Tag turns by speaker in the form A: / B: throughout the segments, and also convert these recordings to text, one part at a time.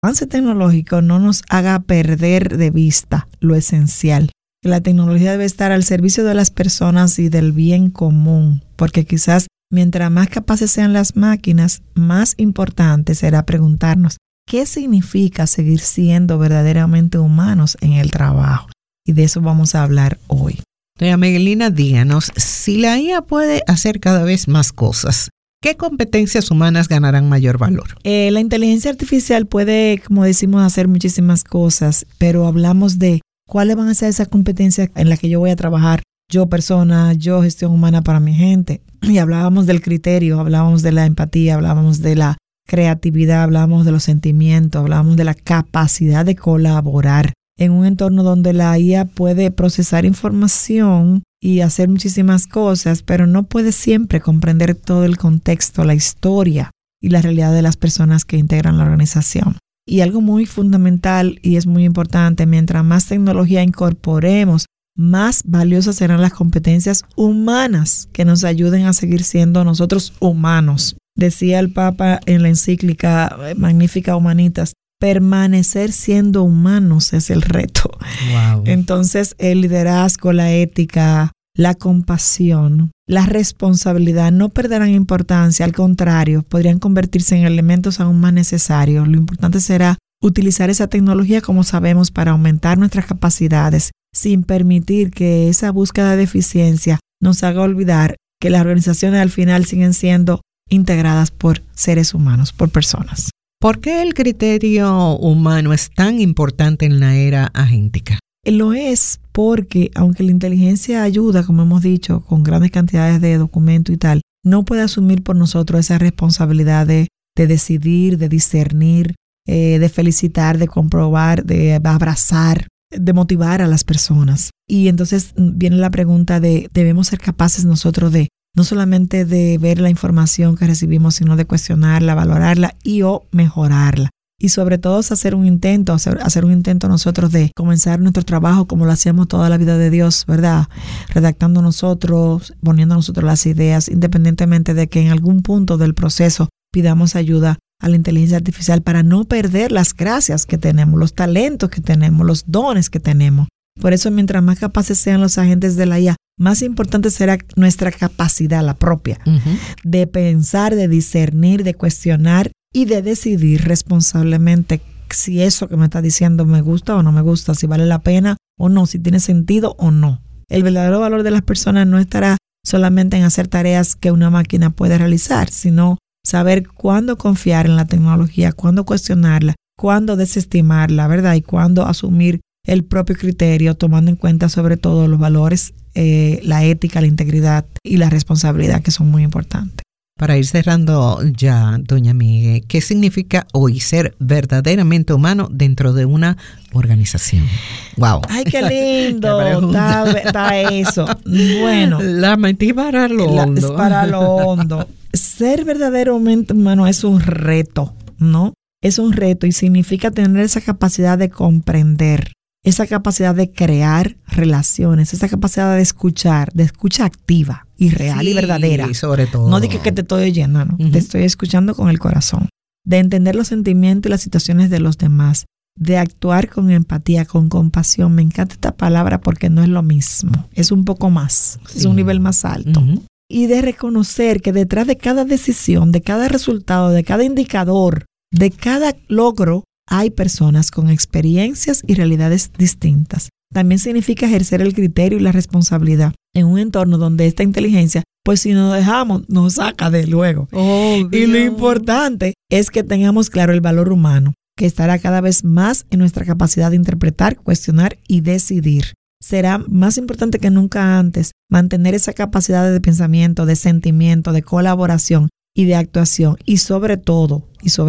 A: avance tecnológico no nos haga perder de vista lo esencial. La tecnología debe estar al servicio de las personas y del bien común, porque quizás mientras más capaces sean las máquinas, más importante será preguntarnos qué significa seguir siendo verdaderamente humanos en el trabajo. Y de eso vamos a hablar hoy.
B: Doña Miguelina, díganos, si la IA puede hacer cada vez más cosas, ¿qué competencias humanas ganarán mayor valor?
A: La inteligencia artificial puede, como decimos, hacer muchísimas cosas, pero hablamos de cuáles van a ser esas competencias en las que yo voy a trabajar, yo persona, yo gestión humana para mi gente. Y hablábamos del criterio, hablábamos de la empatía, hablábamos de la creatividad, hablábamos de los sentimientos, hablábamos de la capacidad de colaborar en un entorno donde la IA puede procesar información y hacer muchísimas cosas, pero no puede siempre comprender todo el contexto, la historia y la realidad de las personas que integran la organización. Y algo muy fundamental y es muy importante, mientras más tecnología incorporemos, más valiosas serán las competencias humanas que nos ayuden a seguir siendo nosotros humanos. Decía el Papa en la encíclica Magnificat Humanitas, permanecer siendo humanos es el reto.
B: Wow.
A: Entonces, el liderazgo, la ética, la compasión, la responsabilidad no perderán importancia, al contrario, podrían convertirse en elementos aún más necesarios. Lo importante será utilizar esa tecnología, como sabemos, para aumentar nuestras capacidades, sin permitir que esa búsqueda de eficiencia nos haga olvidar que las organizaciones al final siguen siendo integradas por seres humanos, por personas.
B: ¿Por qué el criterio humano es tan importante en la era agéntica?
A: Lo es porque, aunque la inteligencia ayuda, como hemos dicho, con grandes cantidades de documentos y tal, no puede asumir por nosotros esa responsabilidad de decidir, de discernir, de felicitar, de comprobar, de abrazar, de motivar a las personas. Y entonces viene la pregunta de, ¿debemos ser capaces nosotros de no solamente de ver la información que recibimos, sino de cuestionarla, valorarla y o mejorarla? Y sobre todo hacer un intento nosotros de comenzar nuestro trabajo como lo hacíamos toda la vida de Dios, ¿verdad? Redactando nosotros, poniendo nosotros las ideas, independientemente de que en algún punto del proceso pidamos ayuda a la inteligencia artificial para no perder las gracias que tenemos, los talentos que tenemos, los dones que tenemos. Por eso, mientras más capaces sean los agentes de la IA, más importante será nuestra capacidad, la propia, de pensar, de discernir, de cuestionar y de decidir responsablemente si eso que me está diciendo me gusta o no me gusta, si vale la pena o no, si tiene sentido o no. El verdadero valor de las personas no estará solamente en hacer tareas que una máquina puede realizar, sino saber cuándo confiar en la tecnología, cuándo cuestionarla, cuándo desestimarla, ¿verdad? Y cuándo asumir el propio criterio, tomando en cuenta sobre todo los valores, la ética, la integridad y la responsabilidad, que son muy importantes.
B: Para ir cerrando ya, doña Miguel, ¿qué significa hoy ser verdaderamente humano dentro de una organización? ¡Wow!
A: ¡Ay, qué lindo! Está eso. Bueno.
B: La metí para lo hondo.
A: Es para lo hondo. Ser verdaderamente humano es un reto, ¿no? Es un reto y significa tener esa capacidad de comprender, esa capacidad de crear relaciones, esa capacidad de escuchar, de escucha activa y real y verdadera.
B: Sobre todo.
A: No de que te estoy oyendo, no. Te estoy escuchando con el corazón. De entender los sentimientos y las situaciones de los demás. De actuar con empatía, con compasión. Me encanta esta palabra porque no es lo mismo. Es un poco más. Sí. Es un nivel más alto. Y de reconocer que detrás de cada decisión, de cada resultado, de cada indicador, de cada logro, hay personas con experiencias y realidades distintas. También significa ejercer el criterio y la responsabilidad en un entorno donde esta inteligencia, pues si nos dejamos, nos saca de luego. Y lo importante es que tengamos claro el valor humano, que estará cada vez más en nuestra capacidad de interpretar, cuestionar y decidir. Será más importante que nunca antes mantener esa capacidad de pensamiento, de sentimiento, de colaboración y de actuación. Y sobre todo,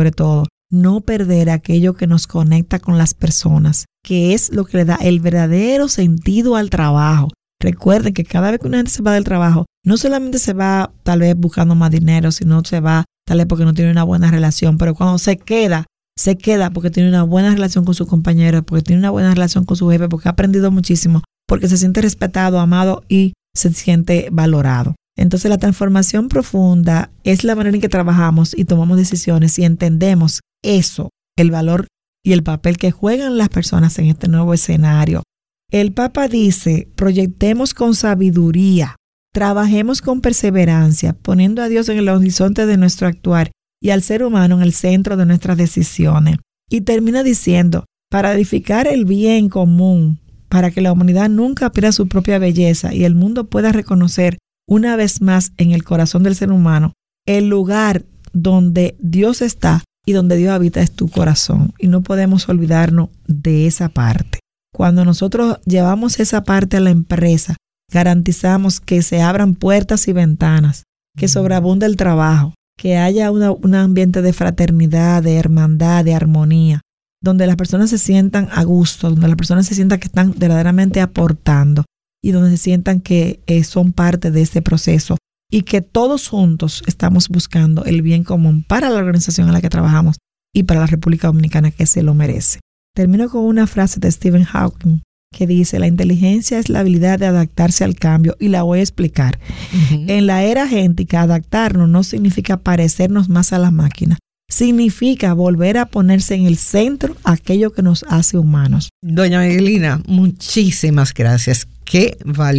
A: no perder aquello que nos conecta con las personas, que es lo que le da el verdadero sentido al trabajo. Recuerden que cada vez que una gente se va del trabajo, no solamente se va tal vez buscando más dinero, sino se va tal vez porque no tiene una buena relación, pero cuando se queda porque tiene una buena relación con su compañero, porque tiene una buena relación con su jefe, porque ha aprendido muchísimo, porque se siente respetado, amado y se siente valorado. Entonces la transformación profunda es la manera en que trabajamos y tomamos decisiones y entendemos eso, el valor y el papel que juegan las personas en este nuevo escenario. El Papa dice, proyectemos con sabiduría, trabajemos con perseverancia, poniendo a Dios en el horizonte de nuestro actuar y al ser humano en el centro de nuestras decisiones. Y termina diciendo, para edificar el bien común, para que la humanidad nunca pierda su propia belleza y el mundo pueda reconocer una vez más en el corazón del ser humano el lugar donde Dios está y donde Dios habita es tu corazón. Y no podemos olvidarnos de esa parte. Cuando nosotros llevamos esa parte a la empresa, garantizamos que se abran puertas y ventanas, que sobreabunde el trabajo, que haya un ambiente de fraternidad, de hermandad, de armonía, donde las personas se sientan a gusto, donde las personas se sientan que están verdaderamente aportando y donde se sientan que son parte de este proceso y que todos juntos estamos buscando el bien común para la organización en la que trabajamos y para la República Dominicana, que se lo merece. Termino con una frase de Stephen Hawking que dice, la inteligencia es la habilidad de adaptarse al cambio, y la voy a explicar. En la era agéntica, adaptarnos no significa parecernos más a la máquina, significa volver a ponerse en el centro aquello que nos hace humanos.
B: Doña Miguelina, muchísimas gracias. Qué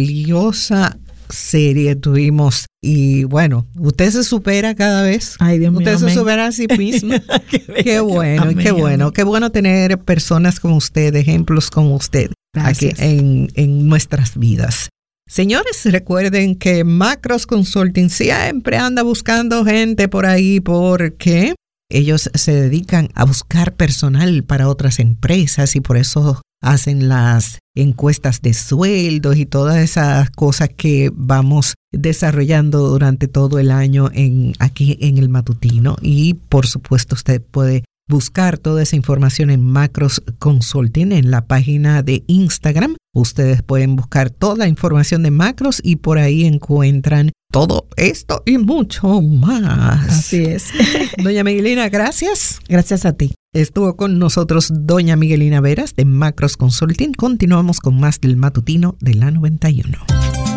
B: valiosa serie tuvimos. Y bueno, usted se supera cada vez.
A: Ay, Dios mío,
B: usted
A: amén.
B: se supera a sí misma. Qué bueno,
A: amén,
B: qué bueno. Qué bueno tener personas como usted, ejemplos como usted,
A: Gracias.
B: aquí en nuestras vidas. Señores, recuerden que Macros Consulting siempre anda buscando gente por ahí porque ellos se dedican a buscar personal para otras empresas y por eso hacen las encuestas de sueldos y todas esas cosas que vamos desarrollando durante todo el año aquí en el matutino. Y por supuesto usted puede buscar toda esa información en Macros Consulting en la página de Instagram. Ustedes pueden buscar toda la información de Macros y por ahí encuentran todo esto y mucho más.
A: Así es.
B: Doña Miguelina, gracias.
A: Gracias a ti.
B: Estuvo con nosotros doña Miguelina Veras de Macros Consulting. Continuamos con más del matutino de la 91.